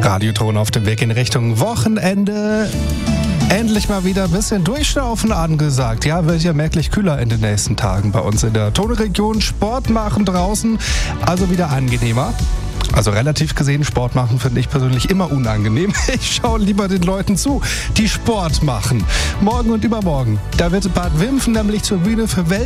Radioton auf dem Weg in Richtung Wochenende. Endlich mal wieder ein bisschen Durchschnaufen angesagt. Ja, wird ja merklich kühler in den nächsten Tagen bei uns in der Tonregion. Sport machen draußen, also wieder angenehmer. Also relativ gesehen, Sport machen finde ich persönlich immer unangenehm. Ich schaue lieber den Leuten zu, die Sport machen. Morgen und übermorgen, da wird Bad Wimpfen nämlich zur Bühne für